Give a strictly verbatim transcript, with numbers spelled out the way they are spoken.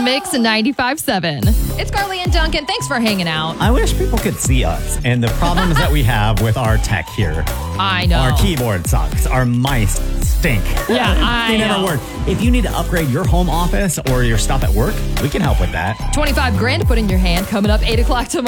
Mix ninety-five seven. It's Carly and Duncan. Thanks for hanging out. I wish people could see us and the problems that we have with our tech here. I know. Our keyboard sucks. Our mice stink. Yeah, I They know. never work. If you need to upgrade your home office or your stuff at work, we can help with that. twenty-five grand to put in your hand coming up eight o'clock tomorrow.